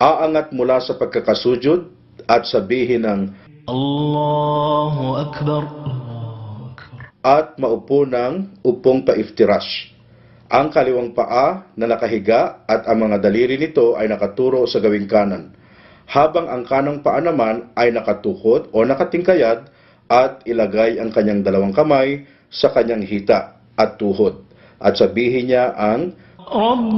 Aangat mula sa pagkakasujud at sabihin ng Allahu Akbar, Allahu Akbar. at maupo ng upong paiftirash. Ang kaliwang paa na nakahiga at ang mga daliri nito ay nakaturo sa gawing kanan, habang ang kanang paa naman ay nakatukod o nakatingkayad at ilagay ang kanyang dalawang kamay sa kanyang hita at tuhod at sabihin niya ang